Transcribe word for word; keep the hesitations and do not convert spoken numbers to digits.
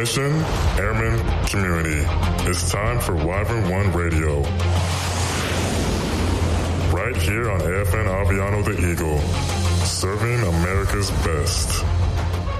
Mission Airman Community. It's time for Wyvern One Radio. Right here on A F N Aviano the Eagle, serving America's best.